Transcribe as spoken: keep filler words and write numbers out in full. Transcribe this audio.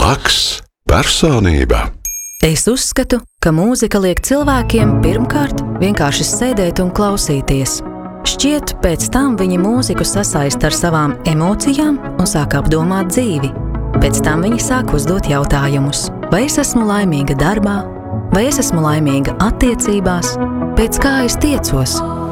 Laks personība. Es uzskatu, ka mūzika liek cilvēkiem pirmkārt vienkārši sēdēt un klausīties. Šķiet, pēc tam viņi mūziku sasaist ar savām emocijām un sāk apdomāt dzīvi. Pēc tam viņi sāk uzdot jautājumus. Vai es esmu laimīga darbā? Vai es esmu laimīga attiecībās? Pēc kā es tiecos?